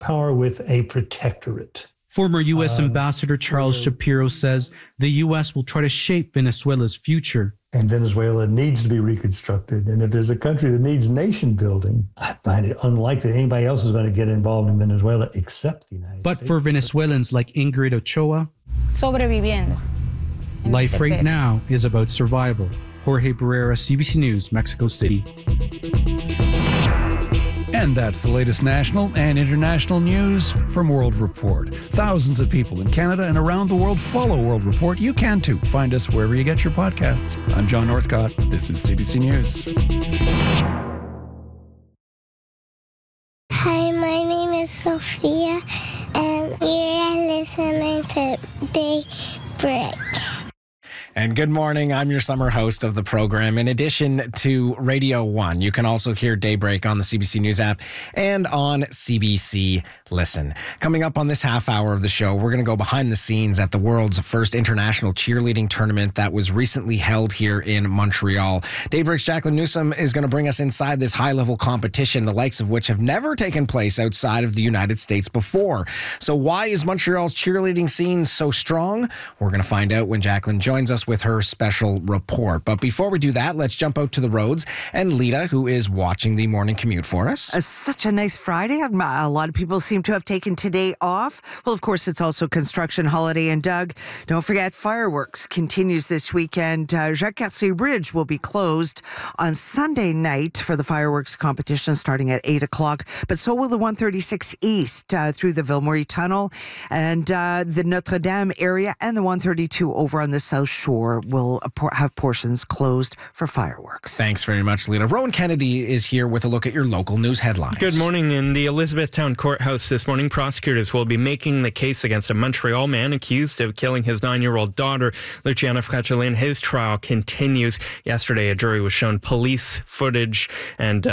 power with a protectorate. Former U.S. Ambassador Charles Shapiro says the U.S. will try to shape Venezuela's future. And Venezuela needs to be reconstructed. And if there's a country that needs nation building, I find it unlikely anybody else is going to get involved in Venezuela except the United States. But for Venezuelans like Ingrid Ochoa, sobreviviendo. Life right now is about survival. Jorge Barrera, CBC News, Mexico City. And that's the latest national and international news from World Report. Thousands of people in Canada and around the world follow World Report. You can too. Find us wherever you get your podcasts. I'm John Northcott. This is CBC News. Hi, my name is Sophia, and you're listening to Daybreak. And good morning. I'm your summer host of the program. In addition to Radio 1, you can also hear Daybreak on the CBC News app and on CBC Listen. Coming up on this half hour of the show, we're going to go behind the scenes at the world's first international cheerleading tournament that was recently held here in Montreal. Daybreak's Jacqueline Newsom is going to bring us inside this high-level competition, the likes of which have never taken place outside of the United States before. So why is Montreal's cheerleading scene so strong? We're going to find out when Jacqueline joins us with her special report. But before we do that, let's jump out to the roads and Lita, who is watching the morning commute for us. Such a nice Friday. A lot of people seem to have taken today off. Well, of course, it's also construction holiday. And Doug, don't forget, fireworks continues this weekend. Jacques Cartier Bridge will be closed on Sunday night for the fireworks competition starting at 8 o'clock. But so will the 136 East through the Ville-Marie Tunnel. And the Notre Dame area and the 132 over on the South Shore will have portions closed for fireworks. Thanks very much, Lita. Rowan Kennedy is here with a look at your local news headlines. Good morning. In the Elizabethtown Courthouse this morning, prosecutors will be making the case against a Montreal man accused of killing his 9-year-old daughter, Luciana Fratellin. His trial continues. Yesterday, a jury was shown police footage and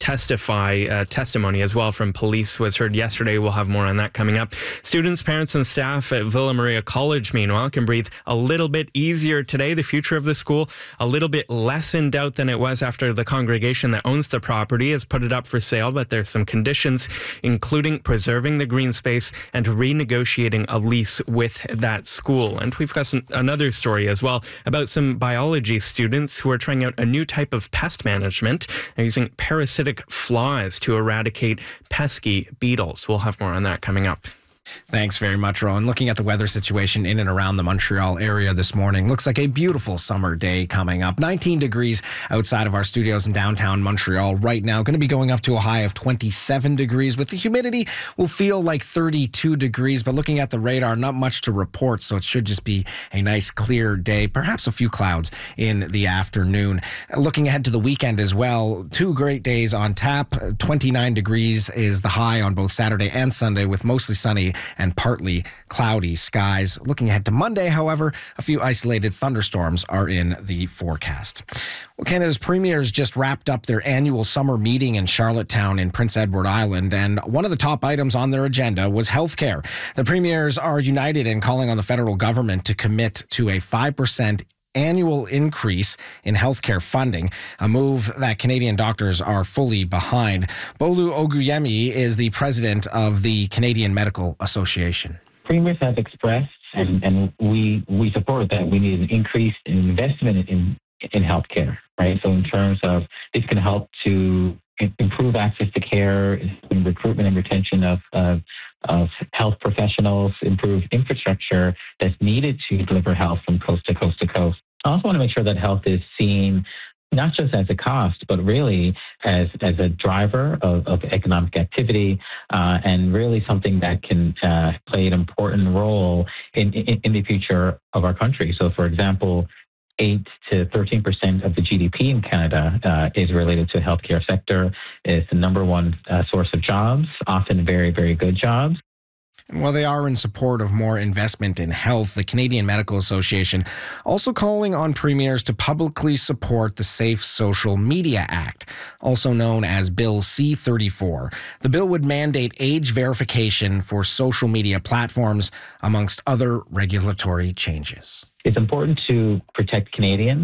testimony as well from police was heard yesterday. We'll have more on that coming up. Students, parents, and staff at Villa Maria College, meanwhile, can breathe a little bit easier today. The future of the school a little bit less in doubt than it was after the congregation that owns the property has put it up for sale, but there's some conditions, including preserving the green space and renegotiating a lease with that school. And we've got another story as well about some biology students who are trying out a new type of pest management. They're using parasitic flies to eradicate pesky beetles. We'll have more on that coming up. Thanks very much, Rowan. Looking at the weather situation in and around the Montreal area this morning, looks like a beautiful summer day coming up. 19 degrees outside of our studios in downtown Montreal right now. Going to be going up to a high of 27 degrees. With the humidity, will feel like 32 degrees. But looking at the radar, not much to report. So it should just be a nice clear day. Perhaps a few clouds in the afternoon. Looking ahead to the weekend as well, 2 great days on tap. 29 degrees is the high on both Saturday and Sunday with mostly sunny and partly cloudy skies. Looking ahead to Monday, however, a few isolated thunderstorms are in the forecast. Well, Canada's premiers just wrapped up their annual summer meeting in Charlottetown in Prince Edward Island, and one of the top items on their agenda was healthcare. The premiers are united in calling on the federal government to commit to a 5% annual increase in healthcare funding, a move that Canadian doctors are fully behind. Bolu Oguyemi is the president of the Canadian Medical Association. Premiers have expressed, and we support that we need an increase in investment in healthcare, right? So in terms of this can help to improve access to care, recruitment and retention of health professionals, improve infrastructure that's needed to deliver health from coast to coast to coast. I also want to make sure that health is seen not just as a cost, but really as a driver of economic activity and really something that can play an important role in the future of our country. So, for example, 8 to 13% of the GDP in Canada is related to the healthcare sector. It's the number one source of jobs, often very, very good jobs. And while they are in support of more investment in health, the Canadian Medical Association also calling on premiers to publicly support the Safe Social Media Act, also known as Bill C-34. The bill would mandate age verification for social media platforms, amongst other regulatory changes. It's important to protect Canadians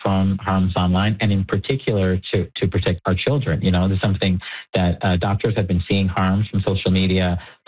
from harms online, and in particular to protect our children. This is something that doctors have been seeing harms from social media